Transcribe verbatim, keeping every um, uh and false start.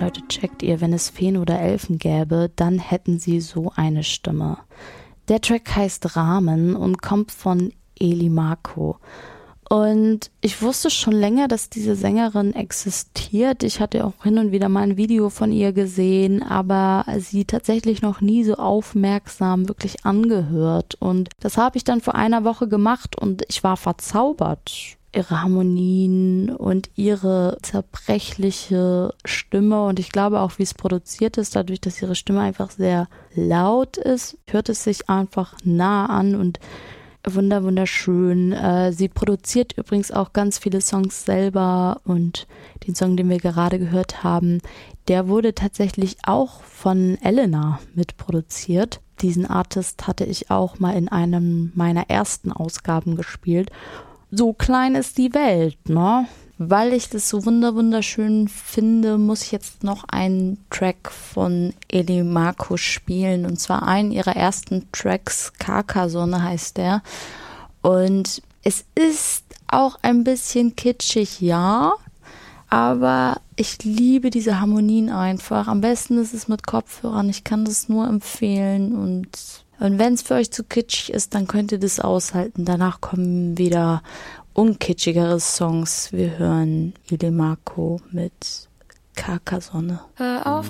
Leute, checkt ihr, wenn es Feen oder Elfen gäbe, dann hätten sie so eine Stimme. Der Track heißt Rahmen und kommt von Eli Marco. Und ich wusste schon länger, dass diese Sängerin existiert. Ich hatte auch hin und wieder mal ein Video von ihr gesehen, aber sie tatsächlich noch nie so aufmerksam wirklich angehört. Und das habe ich dann vor einer Woche gemacht und ich war verzaubert. Ihre Harmonien und ihre zerbrechliche Stimme und ich glaube auch, wie es produziert ist, dadurch, dass ihre Stimme einfach sehr laut ist, hört es sich einfach nah an und wunder wunderschön. Äh, sie produziert übrigens auch ganz viele Songs selber und den Song, den wir gerade gehört haben, der wurde tatsächlich auch von Elena mitproduziert. Diesen Artist hatte ich auch mal in einem meiner ersten Ausgaben gespielt. So klein ist die Welt, ne? Weil ich das so wunder wunderschön finde, muss ich jetzt noch einen Track von Eli Marco spielen. Und zwar einen ihrer ersten Tracks, Carcassonne heißt der. Und es ist auch ein bisschen kitschig, ja. Aber ich liebe diese Harmonien einfach. Am besten ist es mit Kopfhörern. Ich kann das nur empfehlen. Und, und wenn es für euch zu kitschig ist, dann könnt ihr das aushalten. Danach kommen wieder unkitschigere Songs. Wir hören Eli Marco mit Carcassonne. Hör auf